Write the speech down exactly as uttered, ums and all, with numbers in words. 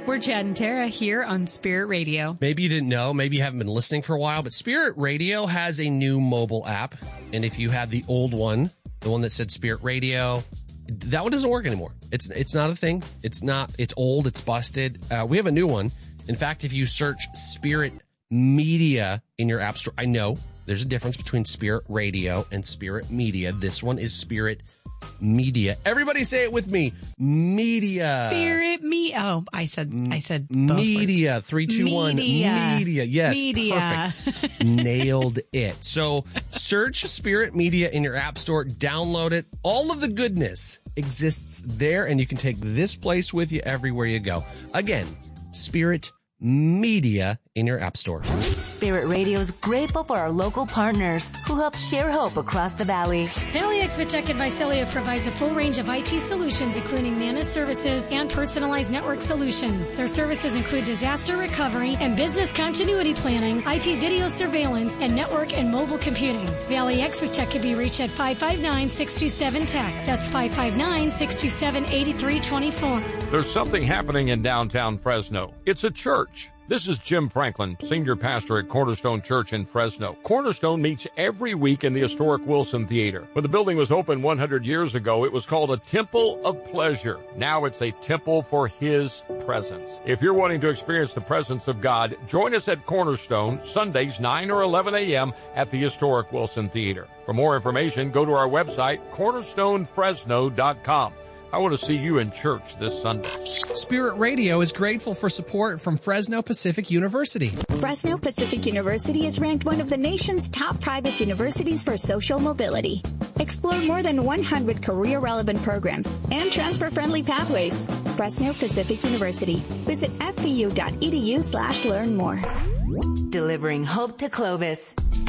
We're Chad and Tara here on Spirit Radio. Maybe you didn't know, maybe you haven't been listening for a while, but Spirit Radio has a new mobile app. And if you had the old one, the one that said Spirit Radio, that one doesn't work anymore. It's it's not a thing. It's not. It's old. It's busted. Uh, we have a new one. In fact, if you search Spirit Media in your app store, I know there's a difference between Spirit Radio and Spirit Media. This one is Spirit Media. Everybody say it with me. Media. Spirit me. Oh, I said, I said both Media. words. Three, two, one. Media. Media. Yes. Media. Perfect. Nailed it. So search Spirit Media in your app store. Download it. All of the goodness exists there, and you can take this place with you everywhere you go. Again, Spirit Media in your app store. Spirit Radio is grateful for our local partners who help share hope across the valley. Valley Exvitech and Visalia provides a full range of I T solutions, including managed services and personalized network solutions. Their services include disaster recovery and business continuity planning, I P video surveillance, and network and mobile computing. Valley Exvitech can be reached at five five nine, six two seven, T E C. That's five five nine, six two seven, eight three two four. There's something happening in downtown Fresno. It's a church. This is Jim Franklin, Senior Pastor at Cornerstone Church in Fresno. Cornerstone meets every week in the historic Wilson Theater. When the building was opened one hundred years ago, it was called a Temple of Pleasure. Now it's a temple for His presence. If you're wanting to experience the presence of God, join us at Cornerstone, Sundays, nine or eleven a.m. at the historic Wilson Theater. For more information, go to our website, cornerstone fresno dot com. I want to see you in church this Sunday. Spirit Radio is grateful for support from Fresno Pacific University. Fresno Pacific University is ranked one of the nation's top private universities for social mobility. Explore more than one hundred career-relevant programs and transfer-friendly pathways. Fresno Pacific University. Visit f p u dot e d u slash learn more. Delivering hope to Clovis.